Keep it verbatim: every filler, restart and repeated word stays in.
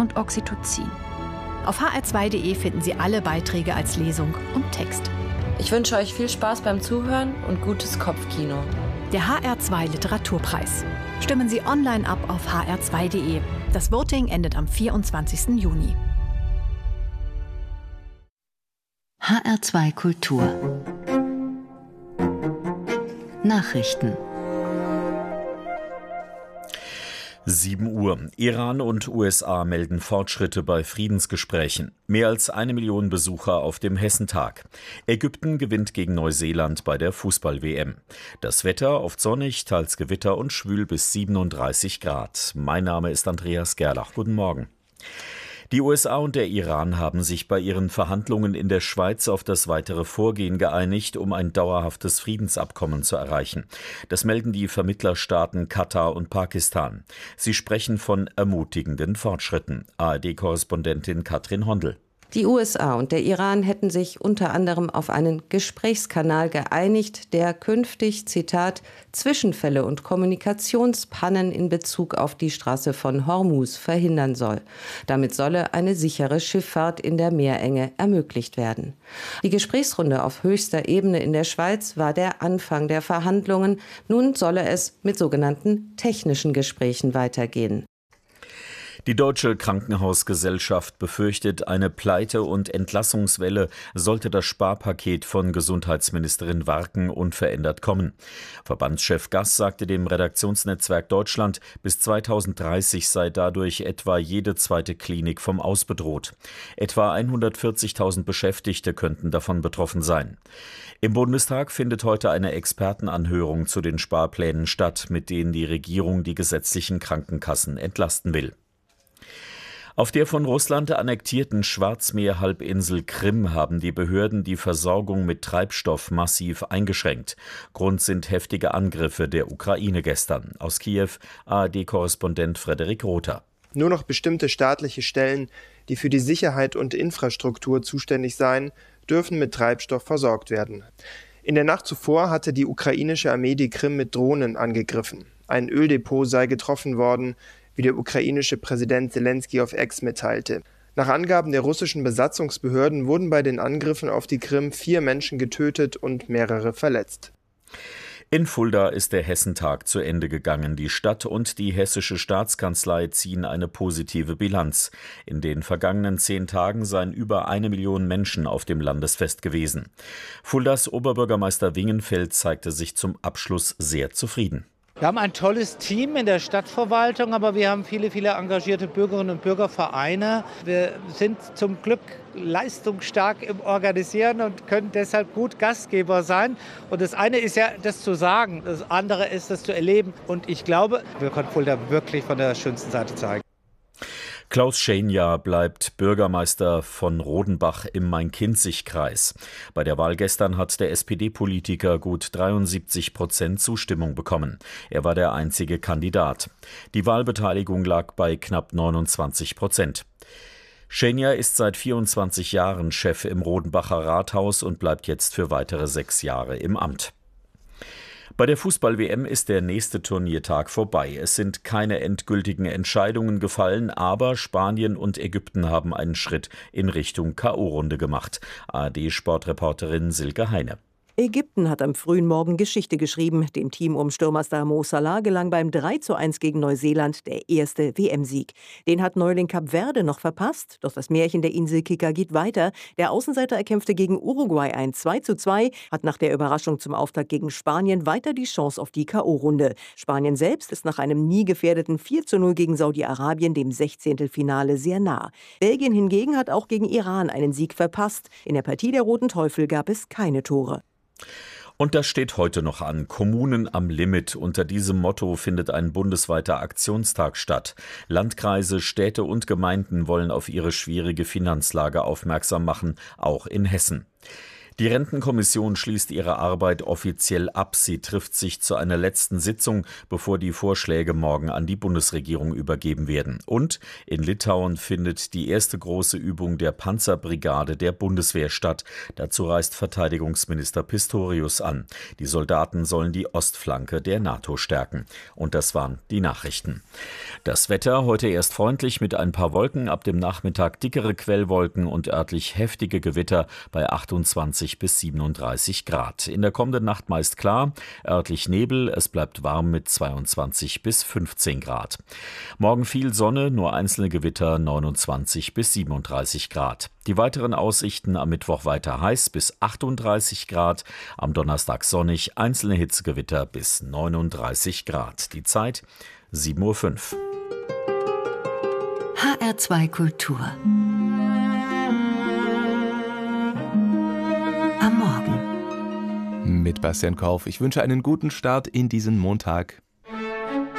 und Oxytocin. Auf h r zwei punkt d e finden Sie alle Beiträge als Lesung und Text. Ich wünsche euch viel Spaß beim Zuhören und gutes Kopfkino. Der H R zwei Literaturpreis. Stimmen Sie online ab auf h r zwei punkt d e. Das Voting endet am vierundzwanzigsten Juni. H R zwei Kultur Nachrichten. sieben Uhr. Iran und U S A melden Fortschritte bei Friedensgesprächen. Mehr als eine Million Besucher auf dem Hessentag. Ägypten gewinnt gegen Neuseeland bei der Fußball-W M. Das Wetter oft sonnig, teils Gewitter und schwül bis siebenunddreißig Grad. Mein Name ist Andreas Gerlach. Guten Morgen. Die U S A und der Iran haben sich bei ihren Verhandlungen in der Schweiz auf das weitere Vorgehen geeinigt, um ein dauerhaftes Friedensabkommen zu erreichen. Das melden die Vermittlerstaaten Katar und Pakistan. Sie sprechen von ermutigenden Fortschritten. A R D-Korrespondentin Katrin Hondel. Die U S A und der Iran hätten sich unter anderem auf einen Gesprächskanal geeinigt, der künftig, Zitat, Zwischenfälle und Kommunikationspannen in Bezug auf die Straße von Hormuz verhindern soll. Damit solle eine sichere Schifffahrt in der Meerenge ermöglicht werden. Die Gesprächsrunde auf höchster Ebene in der Schweiz war der Anfang der Verhandlungen. Nun solle es mit sogenannten technischen Gesprächen weitergehen. Die Deutsche Krankenhausgesellschaft befürchtet eine Pleite- und Entlassungswelle, sollte das Sparpaket von Gesundheitsministerin Warken unverändert kommen. Verbandschef Gass sagte dem Redaktionsnetzwerk Deutschland, bis zweitausenddreißig sei dadurch etwa jede zweite Klinik vom Aus bedroht. Etwa hundertvierzigtausend Beschäftigte könnten davon betroffen sein. Im Bundestag findet heute eine Expertenanhörung zu den Sparplänen statt, mit denen die Regierung die gesetzlichen Krankenkassen entlasten will. Auf der von Russland annektierten Schwarzmeerhalbinsel Krim haben die Behörden die Versorgung mit Treibstoff massiv eingeschränkt. Grund sind heftige Angriffe der Ukraine gestern. Aus Kiew A R D-Korrespondent Frederik Rother. Nur noch bestimmte staatliche Stellen, die für die Sicherheit und Infrastruktur zuständig seien, dürfen mit Treibstoff versorgt werden. In der Nacht zuvor hatte die ukrainische Armee die Krim mit Drohnen angegriffen. Ein Öldepot sei getroffen worden, wie der ukrainische Präsident Selenskyj auf X mitteilte. Nach Angaben der russischen Besatzungsbehörden wurden bei den Angriffen auf die Krim vier Menschen getötet und mehrere verletzt. In Fulda ist der Hessentag zu Ende gegangen. Die Stadt und die Hessische Staatskanzlei ziehen eine positive Bilanz. In den vergangenen zehn Tagen seien über eine Million Menschen auf dem Landesfest gewesen. Fuldas Oberbürgermeister Wingenfeld zeigte sich zum Abschluss sehr zufrieden. Wir haben ein tolles Team in der Stadtverwaltung, aber wir haben viele, viele engagierte Bürgerinnen und Bürgervereine. Wir sind zum Glück leistungsstark im Organisieren und können deshalb gut Gastgeber sein. Und das eine ist ja, das zu sagen, das andere ist, das zu erleben. Und ich glaube, wir konnten Fulda wirklich von der schönsten Seite zeigen. Klaus Schenja bleibt Bürgermeister von Rodenbach im Main-Kinzig-Kreis. Bei der Wahl gestern hat der S P D-Politiker gut dreiundsiebzig Prozent Zustimmung bekommen. Er war der einzige Kandidat. Die Wahlbeteiligung lag bei knapp neunundzwanzig Prozent. Schenja ist seit vierundzwanzig Jahren Chef im Rodenbacher Rathaus und bleibt jetzt für weitere sechs Jahre im Amt. Bei der Fußball-W M ist der nächste Turniertag vorbei. Es sind keine endgültigen Entscheidungen gefallen, aber Spanien und Ägypten haben einen Schritt in Richtung K O-Runde gemacht. A R D-Sportreporterin Silke Heine. Ägypten hat am frühen Morgen Geschichte geschrieben. Dem Team um Stürmerstar Mo Salah gelang beim drei zu eins gegen Neuseeland der erste W M-Sieg. Den hat Neuling Kap Verde noch verpasst, doch das Märchen der Inselkicker geht weiter. Der Außenseiter erkämpfte gegen Uruguay ein zwei zu zwei, hat nach der Überraschung zum Auftakt gegen Spanien weiter die Chance auf die K O-Runde. Spanien selbst ist nach einem nie gefährdeten vier zu null gegen Saudi-Arabien dem Sechzehntelfinale sehr nah. Belgien hingegen hat auch gegen Iran einen Sieg verpasst. In der Partie der Roten Teufel gab es keine Tore. Und das steht heute noch an. Kommunen am Limit. Unter diesem Motto findet ein bundesweiter Aktionstag statt. Landkreise, Städte und Gemeinden wollen auf ihre schwierige Finanzlage aufmerksam machen, auch in Hessen. Die Rentenkommission schließt ihre Arbeit offiziell ab. Sie trifft sich zu einer letzten Sitzung, bevor die Vorschläge morgen an die Bundesregierung übergeben werden. Und in Litauen findet die erste große Übung der Panzerbrigade der Bundeswehr statt. Dazu reist Verteidigungsminister Pistorius an. Die Soldaten sollen die Ostflanke der NATO stärken. Und das waren die Nachrichten. Das Wetter heute erst freundlich mit ein paar Wolken, ab dem Nachmittag dickere Quellwolken und örtlich heftige Gewitter bei achtundzwanzig bis siebenunddreißig Grad. In der kommenden Nacht meist klar, örtlich Nebel, es bleibt warm mit zweiundzwanzig bis fünfzehn Grad. Morgen viel Sonne, nur einzelne Gewitter, neunundzwanzig bis siebenunddreißig Grad. Die weiteren Aussichten: am Mittwoch weiter heiß bis achtunddreißig Grad, am Donnerstag sonnig, einzelne Hitzegewitter bis neununddreißig Grad. Die Zeit sieben Uhr fünf. H R zwei Kultur. Am Morgen. Mit Bastian Korf. Ich wünsche einen guten Start in diesen Montag.